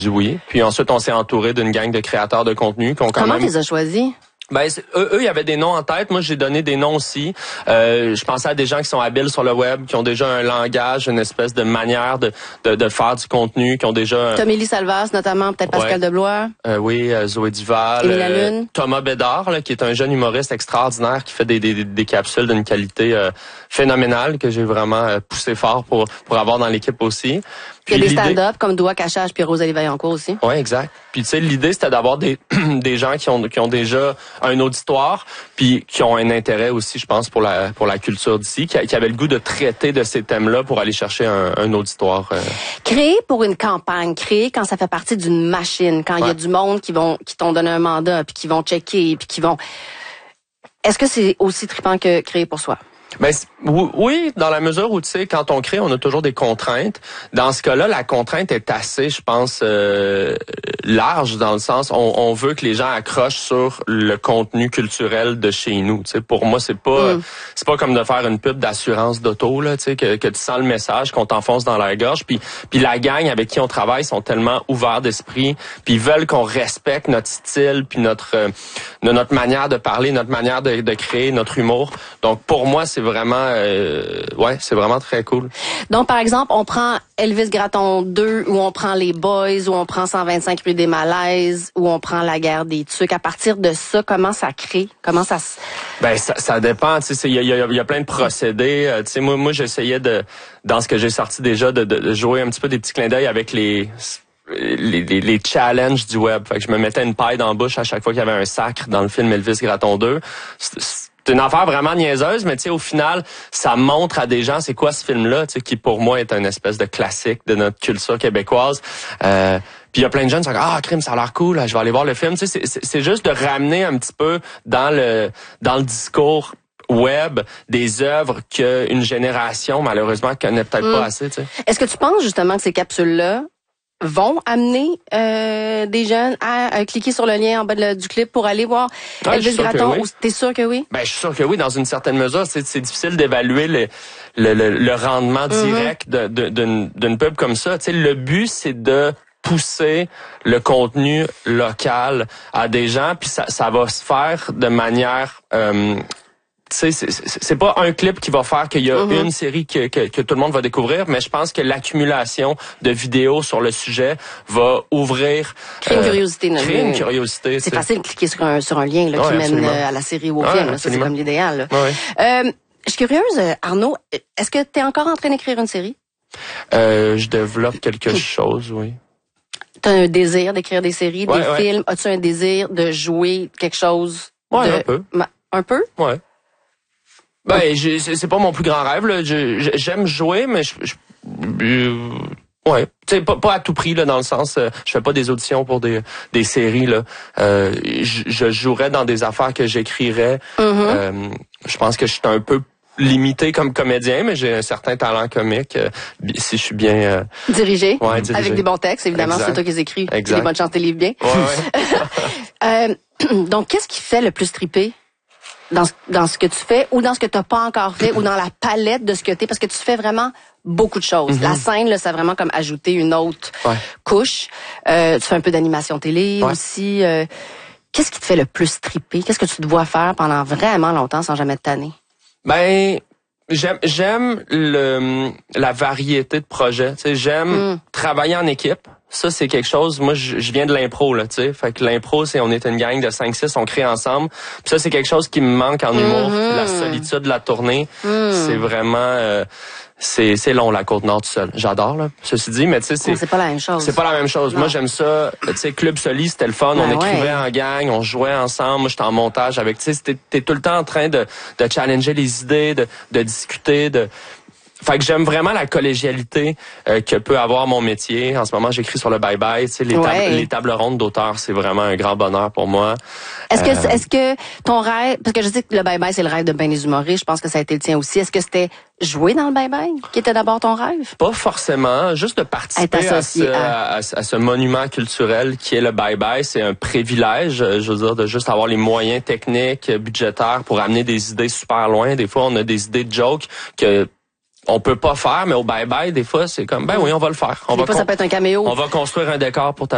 Oui. Puis ensuite, on s'est entouré d'une gang de créateurs de contenu qui ont quand Comment même... tu les as choisis? Ben, eux, il y avait des noms en tête. Moi, j'ai donné des noms aussi. Je pensais à des gens qui sont habiles sur le web, qui ont déjà un langage, une espèce de manière de faire du contenu, qui ont déjà... Tomélie Salvas, notamment, peut-être Pascal Deblois. Oui, Zoé Duval. Émile Lalune. Thomas Bédard, là, qui est un jeune humoriste extraordinaire, qui fait des capsules d'une qualité phénoménale, que j'ai vraiment poussé fort pour avoir dans l'équipe aussi. Puis il y a des stand-up comme Doua Cachage puis Rosalie Vaillancourt aussi. Oui, exact. Puis tu sais, l'idée c'était d'avoir des gens qui ont déjà un auditoire, puis qui ont un intérêt aussi, je pense, pour la culture d'ici, qui avaient le goût de traiter de ces thèmes-là pour aller chercher un auditoire. Créer pour une campagne, créer quand ça fait partie d'une machine, quand il y a du monde qui t'ont donné un mandat, puis qui vont checker, puis qui vont... Est-ce que c'est aussi trippant que créer pour soi? Ben oui, dans la mesure où, tu sais, quand on crée, on a toujours des contraintes. Dans ce cas-là, la contrainte est assez, je pense, large, dans le sens on veut que les gens accrochent sur le contenu culturel de chez nous. Tu sais, pour moi, c'est pas comme de faire une pub d'assurance d'auto, là, tu sais, que tu sens le message, qu'on t'enfonce dans la gorge. Puis la gang avec qui on travaille sont tellement ouverts d'esprit, puis ils veulent qu'on respecte notre style, puis notre manière de parler, notre manière de créer, notre humour. Donc pour moi, c'est vraiment très cool. Donc, par exemple, on prend Elvis Gratton 2, ou on prend Les Boys, ou on prend 125 rue des Malaises, ou on prend La Guerre des Tucs. À partir de ça, comment ça crée? Comment ça se... Ben, ça dépend, tu sais, il y a plein de procédés. Tu sais, moi, j'essayais dans ce que j'ai sorti déjà, de jouer un petit peu des petits clins d'œil avec les challenges du web. Fait que je me mettais une paille dans la bouche à chaque fois qu'il y avait un sacre dans le film Elvis Gratton 2. C'est une affaire vraiment niaiseuse, mais tu sais, au final, ça montre à des gens c'est quoi ce film-là, tu sais, qui pour moi est une espèce de classique de notre culture québécoise. Puis il y a plein de jeunes qui disent crime, ça a l'air cool, je vais aller voir le film. Tu sais, c'est juste de ramener un petit peu dans le discours web des œuvres qu'une génération malheureusement connaît peut-être pas assez. Tu sais. Est-ce que tu penses justement que ces capsules-là vont amener des jeunes à cliquer sur le lien en bas du clip pour aller voir Elvis Gratton? Oui. T'es sûr que oui? Ben, je suis sûr que oui, dans une certaine mesure. C'est difficile d'évaluer le rendement direct d'une pub comme ça. Tu sais, le but, c'est de pousser le contenu local à des gens, puis ça va se faire de manière... c'est pas un clip qui va faire qu'il y a une série que tout le monde va découvrir, mais je pense que l'accumulation de vidéos sur le sujet va ouvrir... Créer une curiosité. Créer une curiosité. C'est facile de cliquer sur un lien là, qui mène à la série ou au film. Ça, c'est comme l'idéal. Je suis curieuse, Arnaud, est-ce que tu es encore en train d'écrire une série? Je développe quelque chose, oui. T'as un désir d'écrire des séries, des films? As-tu un désir de jouer quelque chose? Un peu. Un peu? Ouais. Ben, c'est pas mon plus grand rêve, là. J'aime jouer, mais ouais, tu sais, pas à tout prix, là, dans le sens, je fais pas des auditions pour des séries, là. Je jouerais dans des affaires que j'écrirais. Je pense que je suis un peu limité comme comédien, mais j'ai un certain talent comique, si je suis bien... dirigé. Ouais, dirigé. Avec des bons textes, évidemment, c'est toi qui les écris. Exact. Des bonnes chances tes livres bien. Ouais. Donc, qu'est-ce qui fait le plus triper dans ce que tu fais, ou dans ce que tu n'as pas encore fait, ou dans la palette de ce que tu es, parce que tu fais vraiment beaucoup de choses. La scène, là, ça a vraiment comme ajouté une autre couche. Tu fais un peu d'animation télé aussi. Qu'est-ce qui te fait le plus triper? Qu'est-ce que tu te vois faire pendant vraiment longtemps sans jamais te tanner? Ben, j'aime la variété de projets. Tu sais, j'aime travailler en équipe. Ça, c'est quelque chose, moi, je viens de l'impro, là, tu sais. Fait que l'impro, c'est, on est une gang de 5-6, on crée ensemble. Puis ça, c'est quelque chose qui me manque en humour. La solitude de la tournée, c'est vraiment... c'est long, la Côte-Nord tout seul. J'adore, là, ceci dit, mais tu sais, c'est pas la même chose. C'est pas la même chose. Non. Moi, j'aime ça. Tu sais, Club Soli, c'était le fun. On écrivait en gang, on jouait ensemble. Moi, j'étais en montage avec, tu sais, t'es tout le temps en train de challenger les idées, de discuter, Fait que j'aime vraiment la collégialité que peut avoir mon métier. En ce moment, j'écris sur le bye-bye. Tu sais, les tables rondes d'auteurs, c'est vraiment un grand bonheur pour moi. Est-ce que ton rêve, parce que je sais que le bye-bye, c'est le rêve de bien des humoristes, je pense que ça a été le tien aussi. Est-ce que c'était jouer dans le bye-bye qui était d'abord ton rêve? Pas forcément. Juste de participer à ce monument culturel qui est le bye-bye, c'est un privilège. Je veux dire, de juste avoir les moyens techniques, budgétaires pour amener des idées super loin. Des fois, on a des idées de jokes que on peut pas faire, mais au bye-bye, des fois, c'est comme, ben oui, on va le faire. Des fois, ça peut être un caméo. On va construire un décor pour ta